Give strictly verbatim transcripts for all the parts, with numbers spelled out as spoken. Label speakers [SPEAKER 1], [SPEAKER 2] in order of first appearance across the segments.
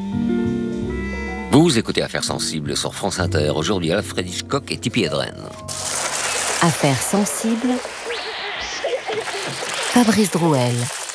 [SPEAKER 1] Vous écoutez Affaires sensibles sur France Inter. Aujourd'hui, Alfred Hitchcock et Tippi Hedren.
[SPEAKER 2] Affaires sensibles, Fabrice Drouel.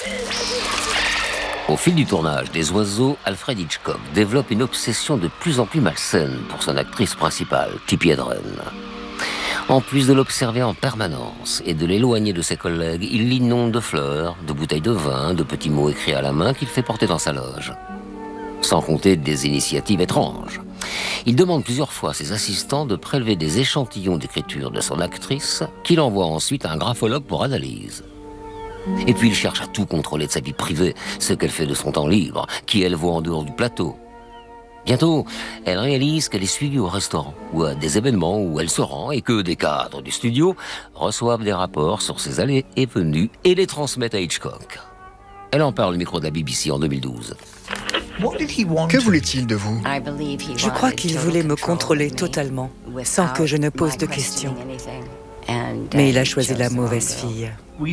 [SPEAKER 1] Au fil du tournage des Oiseaux, Alfred Hitchcock développe une obsession de plus en plus malsaine pour son actrice principale, Tippi Hedren. En plus de l'observer en permanence et de l'éloigner de ses collègues, il l'inonde de fleurs, de bouteilles de vin, de petits mots écrits à la main qu'il fait porter dans sa loge. Sans compter des initiatives étranges. Il demande plusieurs fois à ses assistants de prélever des échantillons d'écriture de son actrice qu'il envoie ensuite à un graphologue pour analyse. Et puis il cherche à tout contrôler de sa vie privée, ce qu'elle fait de son temps libre, qui elle voit en dehors du plateau. Bientôt, elle réalise qu'elle est suivie au restaurant ou à des événements où elle se rend et que des cadres du studio reçoivent des rapports sur ses allées et venues et les transmettent à Hitchcock. Elle en parle au micro de la B B C en deux mille douze.
[SPEAKER 3] Que voulait-il de vous ?
[SPEAKER 4] Je crois qu'il voulait me contrôler totalement, sans que je ne pose de questions. Mais il a choisi la mauvaise fille.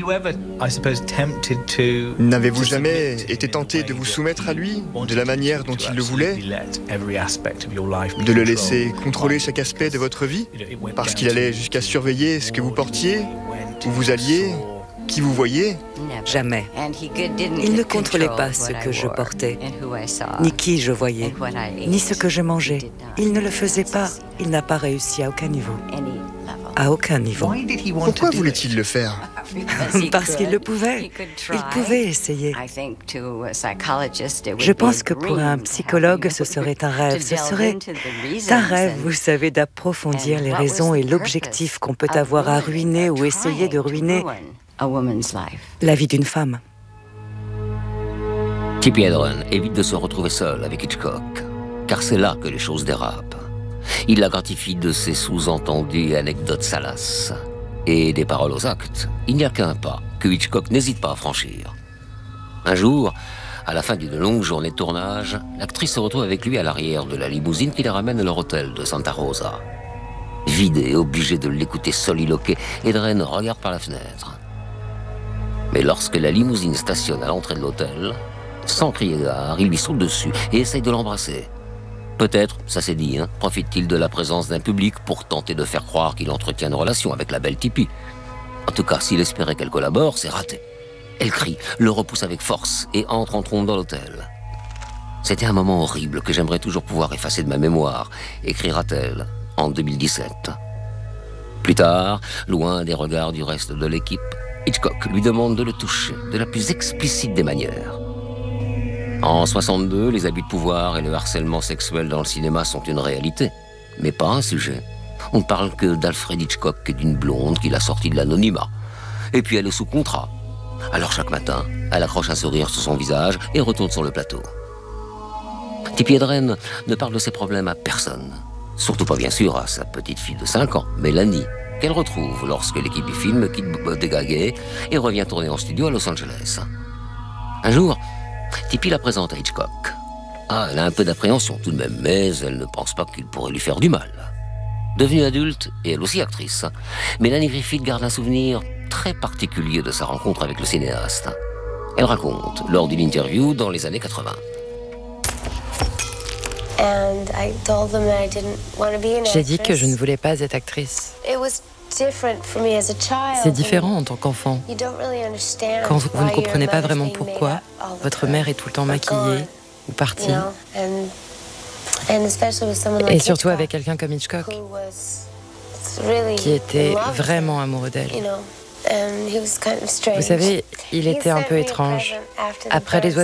[SPEAKER 3] N'avez-vous jamais été tenté de vous soumettre à lui, de la manière dont il le voulait ? De le laisser contrôler chaque aspect de votre vie ? Parce qu'il allait jusqu'à surveiller ce que vous portiez, où vous alliez, qui vous voyez ?
[SPEAKER 4] Jamais. Il ne contrôlait pas ce que je portais, ni qui je voyais, ni ce que je mangeais. Il ne le faisait pas. Il n'a pas réussi à aucun niveau. À aucun niveau.
[SPEAKER 3] Pourquoi voulait-il le faire ?
[SPEAKER 4] Parce qu'il le pouvait. Il pouvait essayer. Je pense que pour un psychologue, ce serait un rêve. Ce serait un rêve, vous savez, d'approfondir les raisons et l'objectif qu'on peut avoir à ruiner ou essayer de ruiner la vie d'une femme.
[SPEAKER 1] Tippi Hedren évite de se retrouver seule avec Hitchcock, car c'est là que les choses dérapent. Il la gratifie de ses sous-entendus et anecdotes salaces. Et des paroles aux actes, il n'y a qu'un pas que Hitchcock n'hésite pas à franchir. Un jour, à la fin d'une longue journée de tournage, l'actrice se retrouve avec lui à l'arrière de la limousine qui les ramène à leur hôtel de Santa Rosa. Vide et obligé de l'écouter soliloquer, Hedren regarde par la fenêtre. Mais lorsque la limousine stationne à l'entrée de l'hôtel, sans crier gare, il lui saute dessus et essaye de l'embrasser. Peut-être, ça s'est dit, hein, profite-t-il de la présence d'un public pour tenter de faire croire qu'il entretient une relation avec la belle Tippi. En tout cas, s'il espérait qu'elle collabore, c'est raté. Elle crie, le repousse avec force et entre en trompe dans l'hôtel. C'était un moment horrible que j'aimerais toujours pouvoir effacer de ma mémoire, écrira-t-elle en deux mille dix-sept. Plus tard, loin des regards du reste de l'équipe, Hitchcock lui demande de le toucher de la plus explicite des manières. En soixante-deux, les abus de pouvoir et le harcèlement sexuel dans le cinéma sont une réalité, mais pas un sujet. On ne parle que d'Alfred Hitchcock et d'une blonde qu'il a sortie de l'anonymat. Et puis elle est sous contrat. Alors chaque matin, elle accroche un sourire sur son visage et retourne sur le plateau. Tippi Hedren ne parle de ses problèmes à personne. Surtout pas bien sûr à sa petite fille de cinq ans, Mélanie, qu'elle retrouve lorsque l'équipe du film quitte Bodega Gay et revient tourner en studio à Los Angeles. Un jour, Tippi la présente à Hitchcock. Ah, elle a un peu d'appréhension tout de même, mais elle ne pense pas qu'il pourrait lui faire du mal. Devenue adulte, et elle aussi actrice, Mélanie Griffith garde un souvenir très particulier de sa rencontre avec le cinéaste. Elle raconte, lors d'une interview dans les années quatre-vingts.
[SPEAKER 4] J'ai dit que je ne voulais pas être actrice. C'est différent en tant qu'enfant. Quand vous, vous ne comprenez pas vraiment pourquoi, votre mère est tout le temps maquillée ou partie. Et surtout avec quelqu'un comme Hitchcock, qui était vraiment amoureux d'elle. Vous savez, il était un peu étrange. Après les